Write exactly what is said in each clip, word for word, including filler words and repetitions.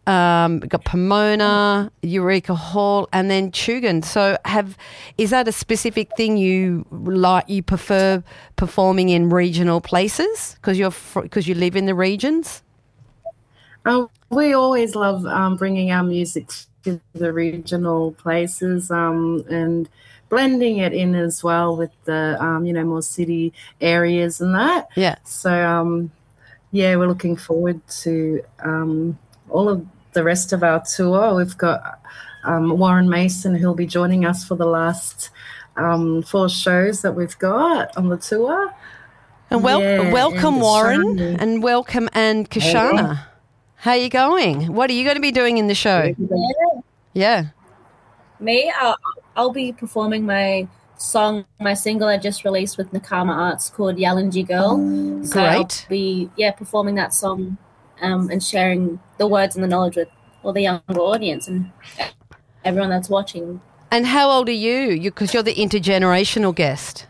um, we've got Pomona, Eureka Hall, and then Tugun. So, have is that a specific thing you like? You prefer performing in regional places because you're because you live in the regions? Um, we always love um, bringing our music to the regional places um, and blending it in as well with the, um, you know, more city areas and that. Yeah. So, um, yeah, we're looking forward to um, all of the rest of our tour. We've got um, Warren Mason, who'll be joining us for the last um, four shows that we've got on the tour. And wel- yeah, welcome, and Warren, Shani. and welcome, and Kashana. How are you going? What are you going to be doing in the show? Yeah. Yeah. Me, I'll, I'll be performing my song, my single I just released with Nakama Arts called Yalanji Girl. So Great. I'll be, yeah, performing that song um, and sharing the words and the knowledge with all the younger audience and everyone that's watching. And how old are you? Because you, you're the intergenerational guest.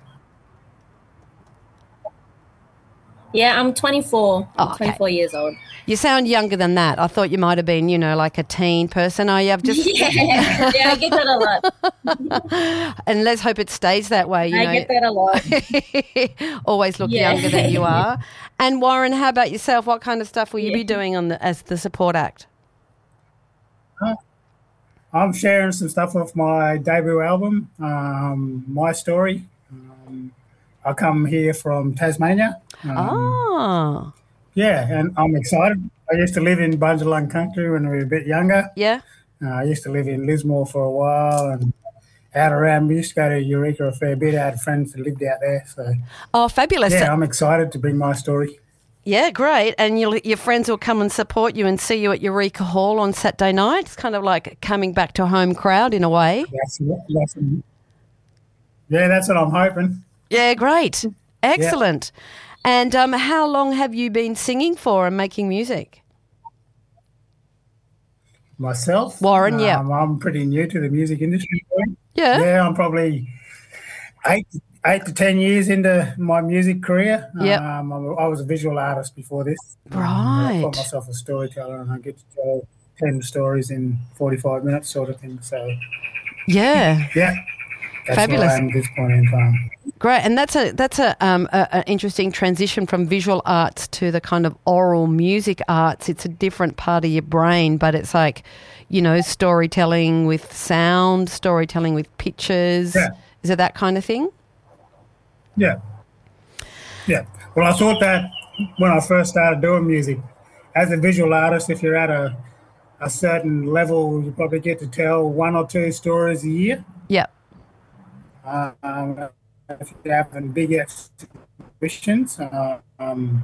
Yeah, I'm twenty-four. I'm oh, okay. twenty-four years old. You sound younger than that. I thought you might have been, you know, like a teen person. Oh, you have just yeah, yeah, I get that a lot. And let's hope it stays that way. You I know. get that a lot. Always look yeah. younger than you are. And Warren, how about yourself? What kind of stuff will you yeah. be doing on the, as the support act? Uh, I'm sharing some stuff off my debut album, um, My Story. Um, I come here from Tasmania. Um, oh. Yeah, and I'm excited. I used to live in Bundjalung country when we were a bit younger. Yeah. Uh, I used to live in Lismore for a while and out around. We used to go to Eureka a fair bit. I had friends that lived out there. So. Oh, fabulous. Yeah, I'm excited to bring my story. Yeah, great. And you'll, your friends will come and support you and see you at Eureka Hall on Saturday night. It's kind of like coming back to a home crowd in a way. That's, that's, yeah, that's what I'm hoping. Yeah, great. Excellent. Yeah. And um, how long have you been singing for and making music? Myself? Warren, yeah. Um, I'm pretty new to the music industry. Yeah. Yeah, I'm probably eight, eight to ten years into my music career. Yeah. Um, I was a visual artist before this. Right. Um, I call myself a storyteller and I get to tell ten stories in forty-five minutes sort of thing. So, yeah. Yeah. That's fabulous. Where I am at this point in time. Great, and that's a that's a um an interesting transition from visual arts to the kind of oral music arts. It's a different part of your brain, but it's like, you know, storytelling with sound, storytelling with pictures. Yeah. Is it that kind of thing? Yeah, yeah. Well, I thought that when I first started doing music, as a visual artist, if you're at a a certain level, you probably get to tell one or two stories a year. Yeah. Um, if you're having big exhibitions. Uh, um,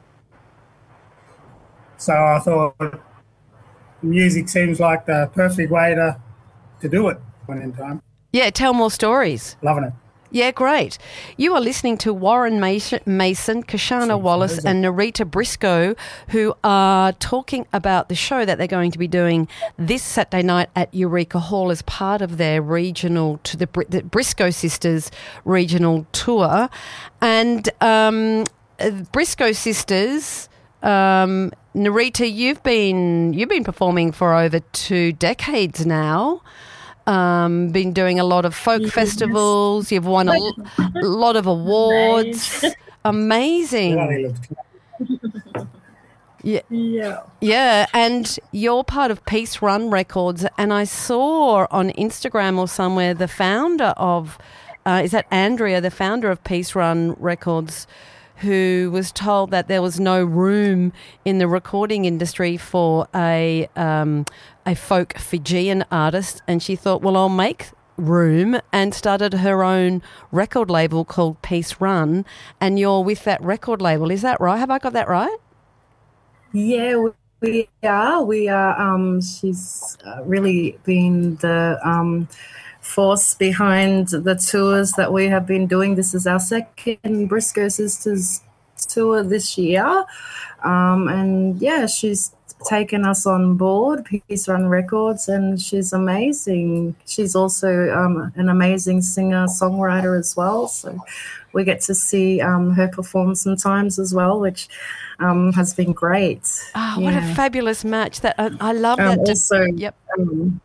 so I thought music seems like the perfect way to, to do it when in time. Yeah, tell more stories. Loving it. Yeah, great. You are listening to Warren Mason, Mason Kashana Wallace and Narita Briscoe, who are talking about the show that they're going to be doing this Saturday night at Eureka Hall as part of their regional, to the, the Briscoe Sisters regional tour. And um, Briscoe Sisters, um, Narita, you've been you've been performing for over two decades now. Um, been doing a lot of folk yes. festivals. You've won a l- lot of awards. Amazing. Yeah. Yeah. Yeah. And you're part of Peace Run Records. And I saw on Instagram or somewhere the founder of, uh, is that Andrea, the founder of Peace Run Records, who was told that there was no room in the recording industry for a um, a folk Fijian artist, and she thought, well, I'll make room, and started her own record label called Peace Run, and you're with that record label. Is that right? Have I got that right? Yeah, we are. We are. Um, she's really been the um, force behind the tours that we have been doing. This is our second Briscoe Sisters tour this year. Um, and, yeah, she's taken us on board, Peace Run Records, and she's amazing. She's also um, an amazing singer-songwriter as well. So we get to see um, her perform sometimes as well, which um, has been great. Oh, what a Yeah. fabulous match! That I, I love Um, that. also, Yep. um,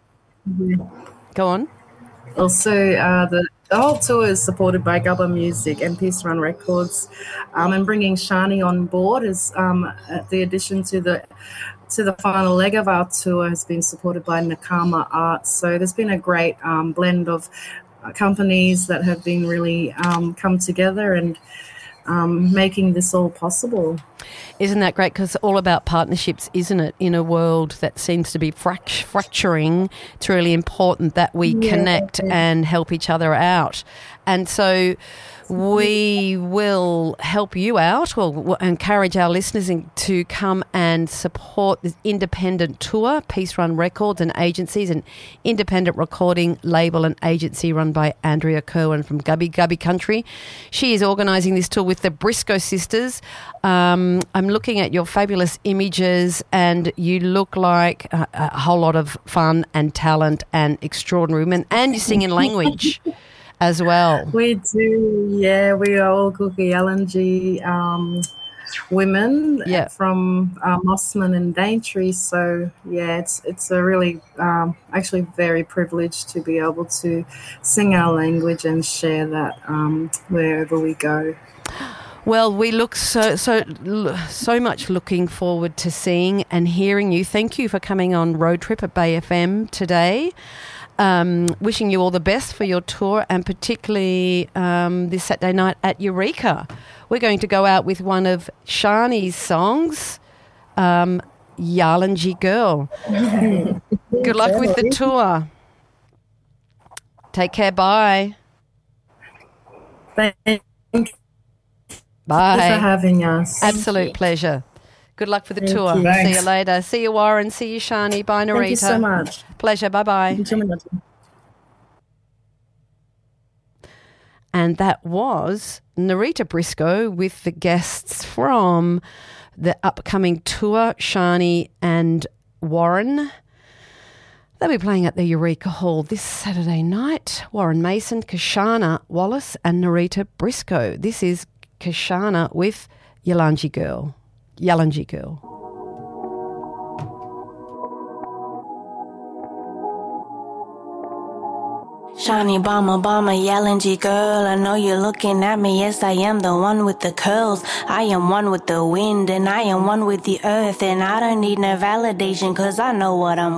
Go on. Also, uh, the, the whole tour is supported by Gubba Music and Peace Run Records, um, and bringing Shani on board is um, the addition to the to the final leg of our tour has been supported by Nakama Arts. So there's been a great um, blend of companies that have been really um, come together and um, making this all possible. Isn't that great? Because it's all about partnerships, isn't it? In a world that seems to be fract- fracturing, it's really important that we Yeah. connect and help each other out. And so we will help you out. We'll, we'll encourage our listeners in, to come and support this independent tour, Peace Run Records and Agencies, an independent recording label and agency run by Andrea Kerwin from Gubby Gubby Country. She is organising this tour with the Briscoe sisters. Um, I'm looking at your fabulous images and you look like a, a whole lot of fun and talent and extraordinary women, and you sing in language as well. We do, yeah. We are all Kuki Yalanji um, women Yeah. from uh, Mossman and Daintree. So, yeah, it's it's a really, um, actually very privileged to be able to sing our language and share that um, wherever we go. Well, we look so so so much looking forward to seeing and hearing you. Thank you for coming on Road Trip at Bay F M today. Um, wishing you all the best for your tour, and particularly um, this Saturday night at Eureka. We're going to go out with one of Shani's songs, um, Yalanji Girl. Good luck with the tour. Take care. Bye. Thank you Bye. for having us. Absolute pleasure. Good luck for the Thank tour. you. See Thanks. you later. See you, Warren. See you, Shani. Bye, Narita. Thank you so much. Pleasure. Bye-bye. And that was Narita Briscoe with the guests from the upcoming tour, Shani and Warren. They'll be playing at the Eureka Hall this Saturday night. Warren Mason, Kashana Wallace and Narita Briscoe. This is Kashana with Yalanji Girl. Yalanji Girl. Shiny bomber, bomber, Yalanji girl. I know you're looking at me. Yes, I am the one with the curls. I am one with the wind and I am one with the earth. And I don't need no validation cause I know what I'm